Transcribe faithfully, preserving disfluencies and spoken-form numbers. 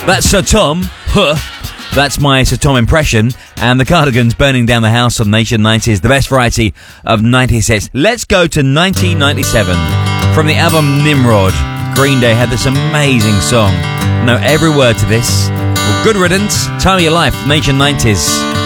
That's Sir Tom. Huh. That's my Sir Tom impression. And the Cardigans Burning Down the House on Nation nineties, the best variety of nineties hits. Let's go to nineteen ninety-seven. From the album Nimrod, Green Day had this amazing song. Know every word to this. Well, good riddance. Time of your life, Nation nineties.